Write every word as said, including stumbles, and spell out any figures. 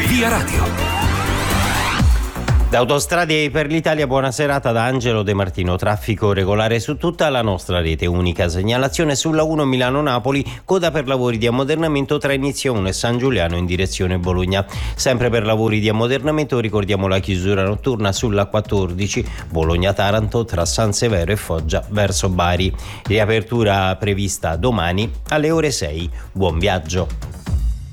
Via Radio. Da Autostrade per l'Italia, buona serata da Angelo De Martino. Traffico regolare su tutta la nostra rete unica. Segnalazione sulla uno Milano-Napoli, coda per lavori di ammodernamento tra Inizio uno e San Giuliano in direzione Bologna. Sempre per lavori di ammodernamento ricordiamo la chiusura notturna sulla quattordici Bologna-Taranto tra San Severo e Foggia verso Bari. Riapertura prevista domani alle ore sei. Buon viaggio.